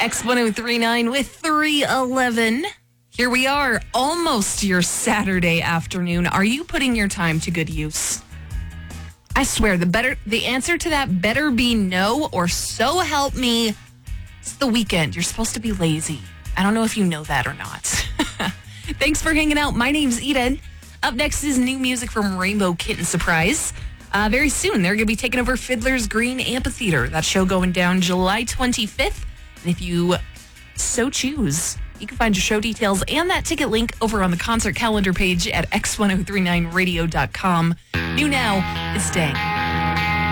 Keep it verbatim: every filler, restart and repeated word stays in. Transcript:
X ten thirty-nine with three eleven. Here we are, almost your Saturday afternoon. Are you putting your time to good use? I swear, the better the answer to that better be no, or so help me, it's the weekend. You're supposed to be lazy. I don't know if you know that or not. Thanks for hanging out. My name's Eden. Up next is new music from Rainbow Kitten Surprise. Uh, very soon, they're going to be taking over Fiddler's Green Amphitheater. That show going down July twenty-fifth. And if you so choose, you can find your show details and that ticket link over on the concert calendar page at x ten thirty-nine radio dot com. New now, it's Dang.